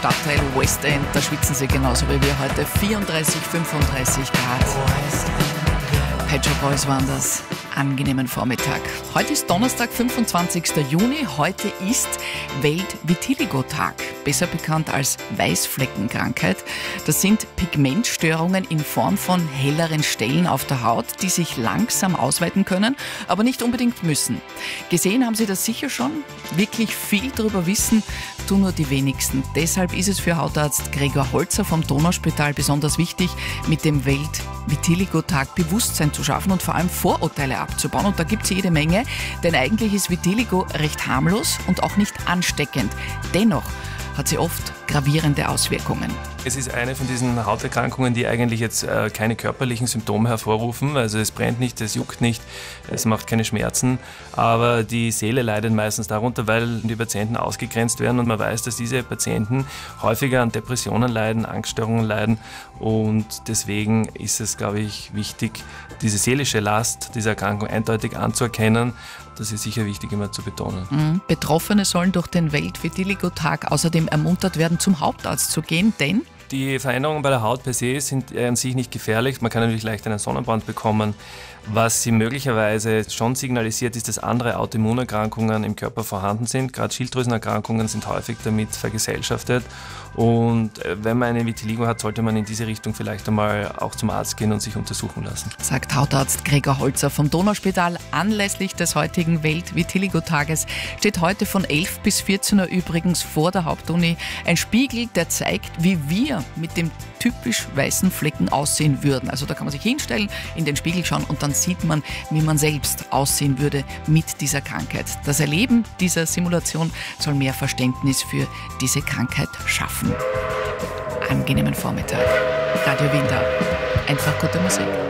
Stadtteil West End, da schwitzen sie genauso wie wir heute. 34, 35 Grad. Pet Shop Boys waren das. Angenehmen Vormittag. Heute ist Donnerstag, 25. Juni. Heute ist Welt-Vitiligo-Tag, besser bekannt als Weißfleckenkrankheit. Das sind Pigmentstörungen in Form von helleren Stellen auf der Haut, die sich langsam ausweiten können, aber nicht unbedingt müssen. Gesehen haben Sie das sicher schon. Wirklich viel darüber wissen tun nur die wenigsten. Deshalb ist es für Hautarzt Gregor Holzer vom Donauspital besonders wichtig, mit dem Welt-Vitiligo-Tag Bewusstsein zu schaffen und vor allem Vorurteile abzubauen. Und da gibt es jede Menge, denn eigentlich ist Vitiligo recht harmlos und auch nicht ansteckend. Dennoch hat sie oft gravierende Auswirkungen. Es ist eine von diesen Hauterkrankungen, die eigentlich jetzt keine körperlichen Symptome hervorrufen. Also es brennt nicht, es juckt nicht, es macht keine Schmerzen. Aber die Seele leidet meistens darunter, weil die Patienten ausgegrenzt werden. Und man weiß, dass diese Patienten häufiger an Depressionen leiden, Angststörungen leiden. Und deswegen ist es, glaube ich, wichtig, diese seelische Last dieser Erkrankung eindeutig anzuerkennen. Das ist sicher wichtig, immer zu betonen. Betroffene sollen durch den Welt-Vitiligo-Tag außerdem ermuntert werden, zum Hautarzt zu gehen, denn die Veränderungen bei der Haut per se sind an sich nicht gefährlich. Man kann natürlich leicht einen Sonnenbrand bekommen. Was sie möglicherweise schon signalisiert, ist, dass andere Autoimmunerkrankungen im Körper vorhanden sind. Gerade Schilddrüsenerkrankungen sind häufig damit vergesellschaftet. Und wenn man eine Vitiligo hat, sollte man in diese Richtung vielleicht einmal auch zum Arzt gehen und sich untersuchen lassen. Sagt Hautarzt Gregor Holzer vom Donauspital. Anlässlich des heutigen Welt-Vitiligo-Tages steht heute von 11 bis 14 Uhr übrigens vor der Hauptuni ein Spiegel, der zeigt, wie wir mit dem typisch weißen Flecken aussehen würden. Also da kann man sich hinstellen, in den Spiegel schauen und dann sieht man, wie man selbst aussehen würde mit dieser Krankheit. Das Erleben dieser Simulation soll mehr Verständnis für diese Krankheit schaffen. Angenehmen Vormittag. Radio Wien da. Einfach gute Musik.